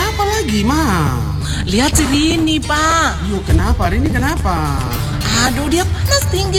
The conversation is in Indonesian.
Apa lagi, Mam? Lihat sini ini, Pak. Yuk, kenapa? Hari ini kenapa? Aduh, dia panas tinggi